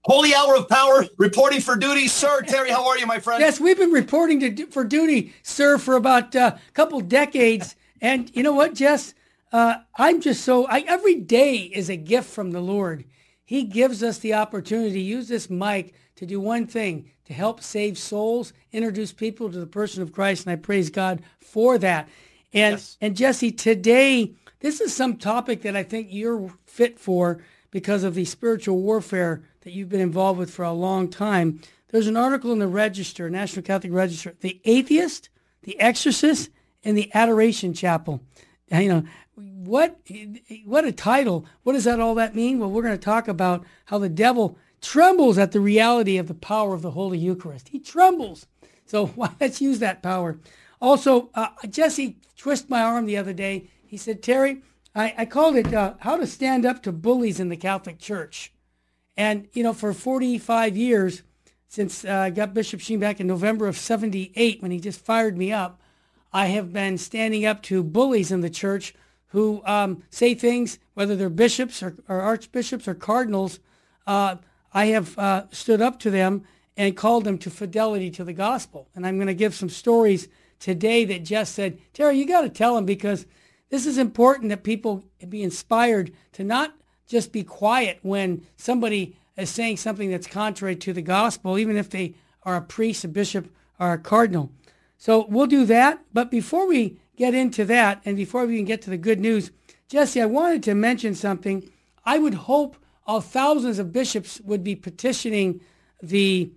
Holy Hour of Power, reporting for duty. Sir, Terry, how are you, my friend? Yes, we've been reporting for duty, sir, for about a couple decades. And you know what, Jess? I'm just every day is a gift from the Lord. He gives us the opportunity to use this mic to do one thing, to help save souls, introduce people to the person of Christ, and I praise God for that. And Yes. and Jesse, today, this is some topic that I think you're fit for because of the spiritual warfare that you've been involved with for a long time. There's an article in the Register, National Catholic Register, The Atheist, The Exorcist, and the Adoration Chapel. You know, what a title. What does all that mean? Well, we're going to talk about how the devil trembles at the reality of the power of the Holy Eucharist. He trembles. So let's use that power. Also, Jesse twisted my arm the other day. He said, Terry, I called it How to Stand Up to Bullies in the Catholic Church. And, you know, for 45 years, since I got Bishop Sheen back in November of 78, when he just fired me up, I have been standing up to bullies in the church who say things, whether they're bishops or archbishops or cardinals. I have stood up to them and called them to fidelity to the gospel. And I'm going to give some stories today that Jess said, Terry, you got to tell them, because this is important that people be inspired to not just be quiet when somebody is saying something that's contrary to the gospel, even if they are a priest, a bishop, or a cardinal. So we'll do that. But before we get into that, and before we even get to the good news, Jesse, I wanted to mention something. I would hope all thousands of bishops would be petitioning the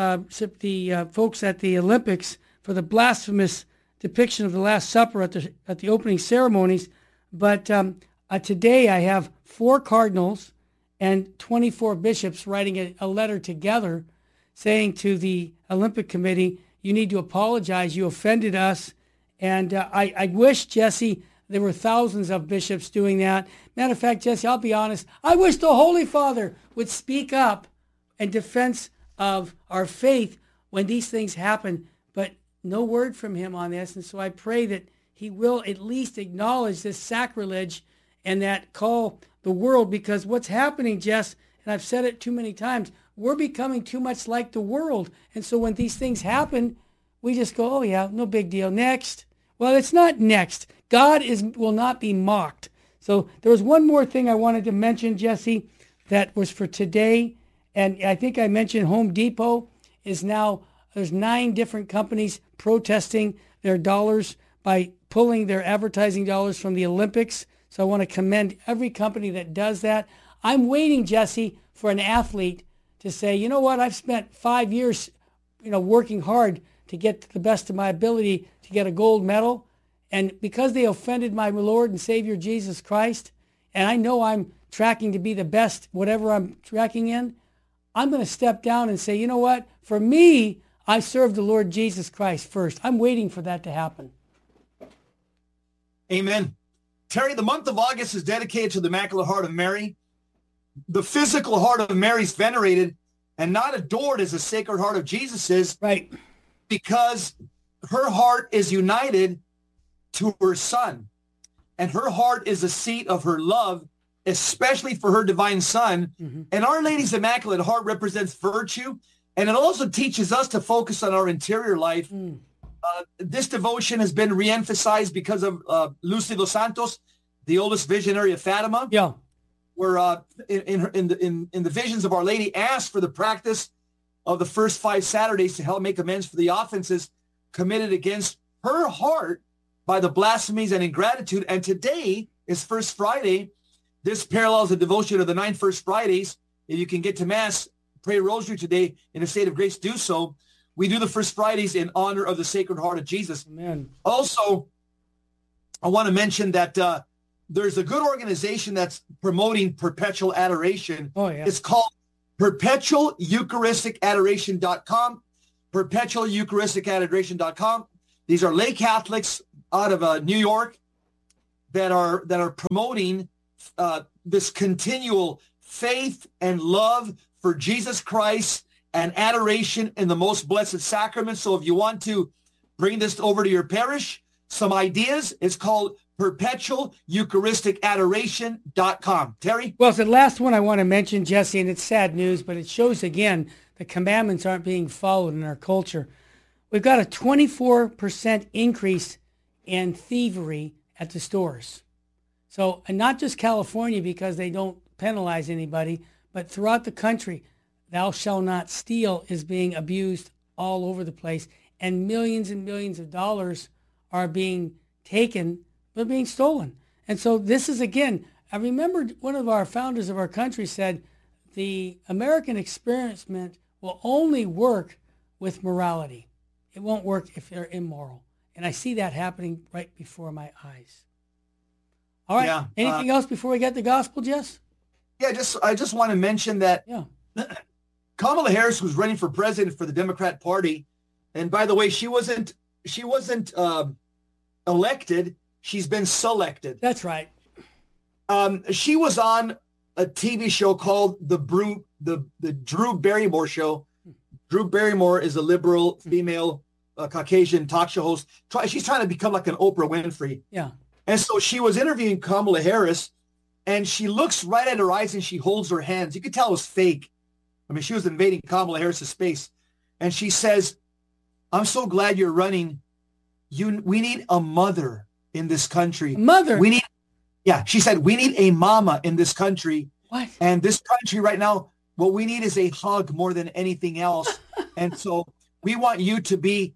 folks at the Olympics for the blasphemous depiction of the Last Supper at the opening ceremonies. But today I have 4 cardinals and 24 bishops writing a letter together saying to the Olympic Committee, you need to apologize. You offended us. And I wish, Jesse, there were thousands of bishops doing that. Matter of fact, Jesse, I'll be honest, I wish the Holy Father would speak up in defense of our faith when these things happen, but no word from him on this. And so I pray that he will at least acknowledge this sacrilege and that call the world, because what's happening, Jess, and I've said it too many times, we're becoming too much like the world. And so when these things happen, we just go, oh yeah, no big deal. Next. Well, it's not next. God will not be mocked. So there was one more thing I wanted to mention, Jesse, that was for today. And I think I mentioned Home Depot is now, there's 9 different companies protesting their dollars by pulling their advertising dollars from the Olympics. So I want to commend every company that does that. I'm waiting, Jesse, for an athlete to say, you know what, I've spent 5 years, working hard to get to the best of my ability to get a gold medal. And because they offended my Lord and Savior Jesus Christ, and I know I'm tracking to be the best, whatever I'm tracking in, I'm going to step down and say, you know what, for me, I serve the Lord Jesus Christ first. I'm waiting for that to happen. Amen. Terry, the month of August is dedicated to the Immaculate Heart of Mary. The physical heart of Mary is venerated and not adored as the Sacred Heart of Jesus is. Right. Because her heart is united to her Son. And her heart is the seat of her love, especially for her divine Son. Mm-hmm. And Our Lady's Immaculate Heart represents virtue. And it also teaches us to focus on our interior life. Mm. This devotion has been reemphasized because of Lucy dos Santos, the oldest visionary of Fatima. Yeah. Where in the visions of Our Lady asked for the practice of the first 5 Saturdays to help make amends for the offenses committed against her heart by the blasphemies and ingratitude. And today is First Friday. This parallels the devotion of the 9 First Fridays. If you can get to Mass, pray a rosary today in a state of grace, do so. We do the First Fridays in honor of the Sacred Heart of Jesus. Amen. Also, I want to mention that there's a good organization that's promoting perpetual adoration. Oh, yeah. It's called perpetualeucharisticadoration.com, perpetualeucharisticadoration.com. These are lay Catholics out of New York that are promoting this continual faith and love for Jesus Christ and adoration in the most blessed sacrament. So if you want to bring this over to your parish, some ideas, it's called perpetualucharisticAdoration.com. Terry? Well, it's the last one I want to mention, Jesse, and it's sad news, but it shows again the commandments aren't being followed in our culture. We've got a 24% increase in thievery at the stores. So, and not just California because they don't penalize anybody, but throughout the country, thou shalt not steal is being abused all over the place, and millions of dollars are being taken, but being stolen. And so this is, again, I remember one of our founders of our country said, the American experiment will only work with morality. It won't work if they're immoral. And I see that happening right before my eyes. All right. Yeah, anything else before we get the gospel, Jess? Yeah, I just want to mention that Kamala Harris was running for president for the Democrat Party. And by the way, she wasn't elected. She's been selected. That's right. She was on a TV show called the Drew Barrymore Show. Drew Barrymore is a liberal female Caucasian talk show host. She's trying to become like an Oprah Winfrey. Yeah. And so she was interviewing Kamala Harris, and she looks right at her eyes and she holds her hands. You could tell it was fake. I mean, she was invading Kamala Harris's space. And she says, I'm so glad you're running. We need a mother in this country. Mother? She said, we need a mama in this country. What? And this country right now, what we need is a hug more than anything else. And so we want you to be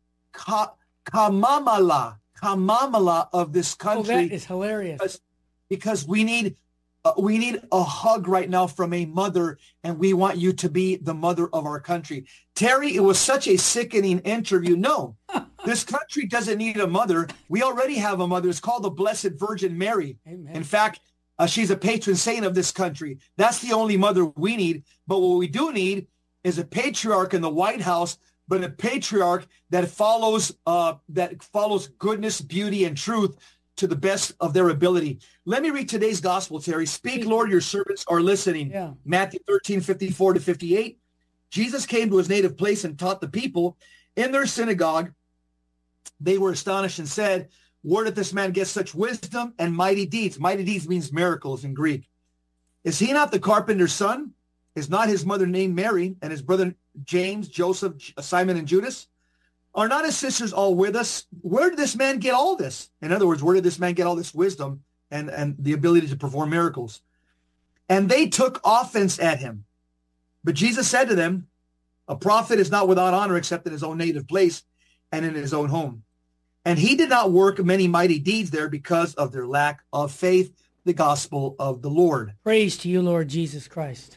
Kamala of this country. Oh, that is hilarious. Because we need a hug right now from a mother, and we want you to be the mother of our country. Terry, it was such a sickening interview. No, this country doesn't need a mother. We already have a mother. It's called the Blessed Virgin Mary. Amen. In fact, she's a patron saint of this country. That's the only mother we need. But what we do need is a patriarch in the White House, but a patriarch that follows goodness, beauty, and truth to the best of their ability. Let me read today's gospel, Terry. Speak, Lord, your servants are listening. Yeah. Matthew 13:54-58. Jesus came to his native place and taught the people in their synagogue. They were astonished and said, where did this man get such wisdom and mighty deeds? Mighty deeds means miracles in Greek. Is he not the carpenter's son? Is not his mother named Mary and his brother James, Joseph, Simon, and Judas? Are not his sisters all with us? Where did this man get all this? In other words, where did this man get all this wisdom and the ability to perform miracles? And they took offense at him. But Jesus said to them, a prophet is not without honor except in his own native place and in his own home. And he did not work many mighty deeds there because of their lack of faith. The gospel of the Lord. Praise to you, Lord Jesus Christ.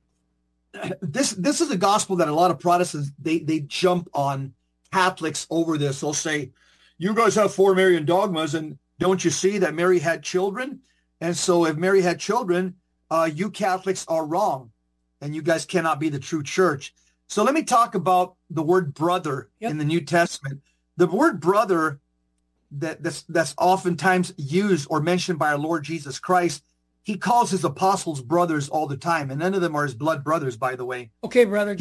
This is a gospel that a lot of Protestants, they jump on Catholics over this. They'll say, you guys have four Marian dogmas, and don't you see that Mary had children? And so if Mary had children, you Catholics are wrong, and you guys cannot be the true church. So let me talk about the word brother in the New Testament. The word brother that's oftentimes used or mentioned by our Lord Jesus Christ, he calls his apostles brothers all the time, and none of them are his blood brothers, by the way. Okay, brother.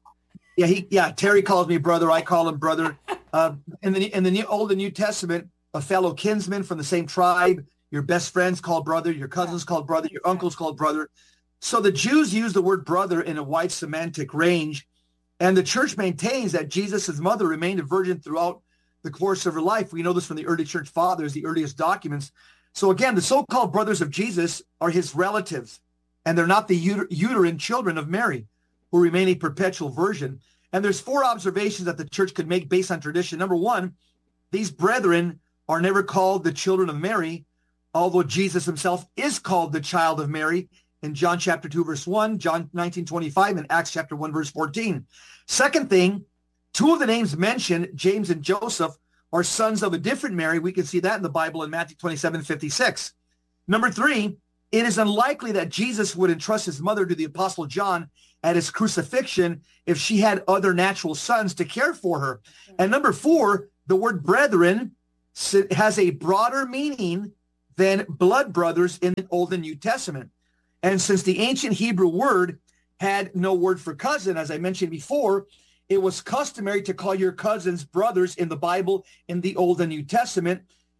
Terry calls me brother. I call him brother. In the Old and New Testament, a fellow kinsman from the same tribe, your best friend's called brother, your cousin's called brother, your uncle's called brother. So the Jews use the word brother in a wide semantic range, and the church maintains that Jesus' mother remained a virgin throughout the course of her life. We know this from the early church fathers, the earliest documents. So again, the so-called brothers of Jesus are his relatives, and they're not the uterine children of Mary, who remain a perpetual virgin. And there's four observations that the church could make based on tradition. Number one, these brethren are never called the children of Mary, although Jesus himself is called the child of Mary in John chapter 2, verse 1, John 19:25, and Acts chapter 1, verse 14. Second thing, two of the names mentioned, James and Joseph, are sons of a different Mary. We can see that in the Bible in Matthew 27:56. Number three, it is unlikely that Jesus would entrust his mother to the Apostle John at his crucifixion if she had other natural sons to care for her. And number four, the word brethren has a broader meaning than blood brothers in the Old and New Testament. And since the ancient Hebrew word had no word for cousin, as I mentioned before, it was customary to call your cousins brothers in the Bible in the Old and New Testament.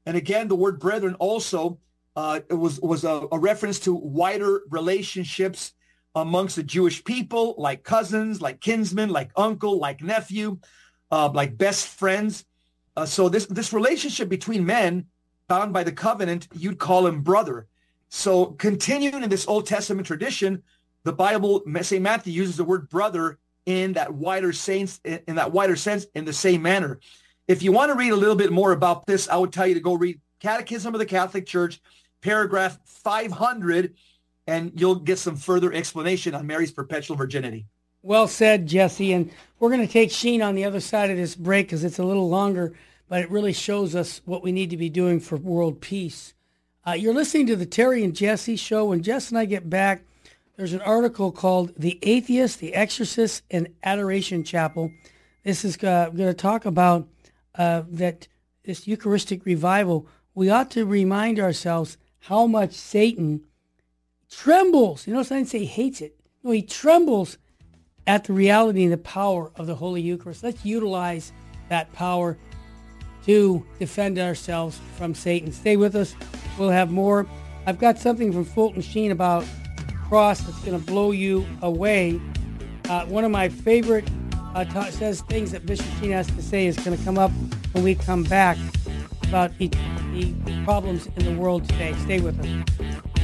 And again, the word brethren also it was a reference to wider relationships amongst the Jewish people, like cousins, like kinsmen, like uncle, like nephew, like best friends. So this relationship between men bound by the covenant, you'd call him brother. So continuing in this Old Testament tradition, the Bible, St. Matthew uses the word brother in that wider sense, in the same manner. If you want to read a little bit more about this, I would tell you to go read Catechism of the Catholic Church, paragraph 500, and you'll get some further explanation on Mary's perpetual virginity. Well said, Jesse. And we're going to take Sheen on the other side of this break because it's a little longer, but it really shows us what we need to be doing for world peace. You're listening to the Terry and Jesse Show. When Jess and I get back, there's an article called The Atheist, the Exorcist, and Adoration Chapel. This is going to talk about that this Eucharistic revival. We ought to remind ourselves how much Satan trembles. You know, some say he hates it. No, he trembles at the reality and the power of the Holy Eucharist. Let's utilize that power to defend ourselves from Satan. Stay with us. We'll have more. I've got something from Fulton Sheen about cross that's going to blow you away. One of my favorite says things that Bishop Sheen has to say is going to come up when we come back about the problems in the world today. Stay with us.